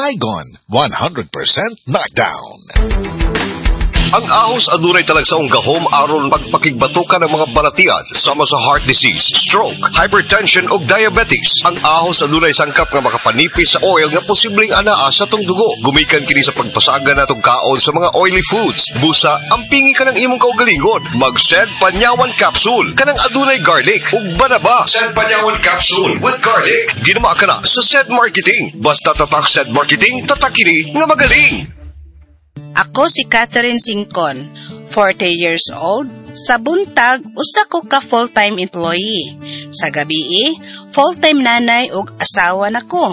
Saigon, 100% knockdown. Ang ahos adunay talagsaong gahom aron pagpakigbatukan ng mga balatian sama sa heart disease, stroke, hypertension ug diabetes. Ang ahos adunay sangkap nga makapanipis sa oil nga posibleng anaa sa tong dugo. Gumikan kini sa pagpasaga natong kaon sa mga oily foods. Busa, ampingi ka ng imong kaugalingon. Mag-Sed Panyawan Capsule kanang adunay garlic ug banaba. Sed Panyawan Capsule with garlic. Ginama ka na sa Sed Marketing. Basta tatak Sed Marketing, tatak kini nga magaling. Ako si Catherine Singcon, 40 years old. Sa buntag, usa ko ka full-time employee. Sa gabi, full-time nanay ug asawa nako.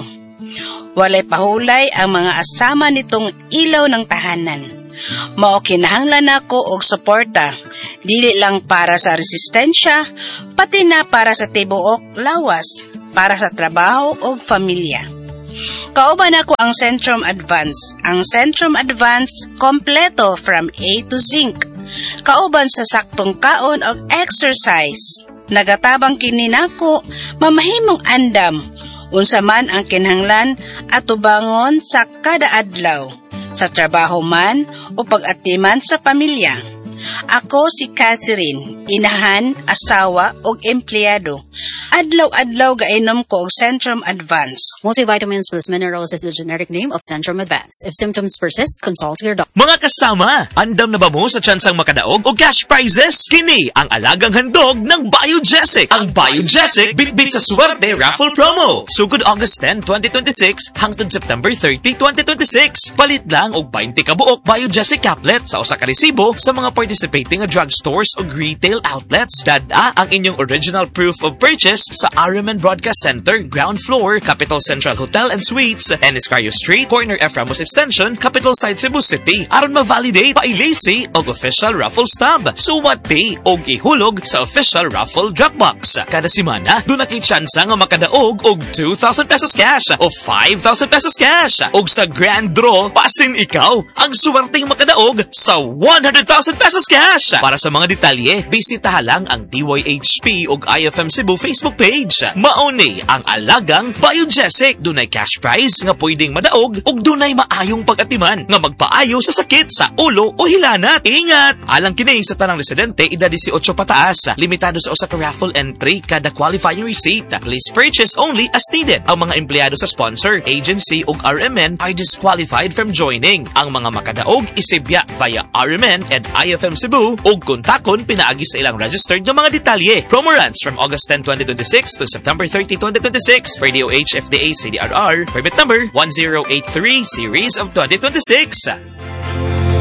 Walay pahulay ang mga asama nitong ilaw ng tahanan. Mao kinahanglan nako og suporta, dili lang para sa resistensya, pati na para sa tibuok lawas, para sa trabaho ug pamilya. Kauban ako ang Centrum Advance. Ang Centrum Advance, kompleto from A to Zinc. Kauban sa saktong kaon o exercise. Nagatabang kini nako, mamahimong andam. Unsa man ang kinahanglan at tubangon sa kada adlaw. Sa trabaho man o pag-atiman sa pamilya. Ako si Catherine, inahan, asawa ug empleyado. Adlaw-adlaw gainom ko og Centrum Advance. Multivitamins plus minerals is the generic name of Centrum Advance. If symptoms persist, consult your doctor. Mga kasama, andam na ba mo sa tsansang makadaog o cash prizes? Kini ang alagang handog ng Biogesic. Ang Biogesic bitbit sa swerte raffle promo. Sugod August 10, 2026 hangtod September 30, 2026. Palit lang og 20 ka buok Biogesic caplet sa usa ka resibo sa mga participating drugstores o retail outlets. Dada ang inyong original proof of purchase sa RMN Broadcast Center, ground floor, Capital Central Hotel and Suites, Eniscario Street, corner F. Ramos Extension, Capital Site, Cebu City. Aron ma-validate, pailisi og official raffle stub. Suwati og ihulog sa official raffle Dropbox. Kada semana, doon na kay tsansa nga makadaog og 2,000 pesos cash o 5,000 pesos cash. Og sa grand draw, pasin ikaw ang suwerteng makadaog sa 100,000 pesos cash. Para sa mga detalye, bisitaha lang ang DYHP ug IFM Cebu Facebook page. Mauni ang alagang Biogesic. Dunay cash prize nga pwedeng madaog ug dunay maayong pag-atiman nga magpaayo sa sakit sa ulo o hilanat. Ingat! Alang kini sa tanang residente, edad 18 pataas. Limitado sa usa ka raffle entry kada qualifying receipt. Please purchase only as needed. Ang mga empleyado sa sponsor, agency ug RMN are disqualified from joining. Ang mga makadaog isibya via RMN and IFM Cebu ug kontakon pinaagi sa ilang registered nga mga detalye. Promo runs from August 10, 2026 to September 30, 2026. Radio H FDA CDRR permit number 1083 series of 2026.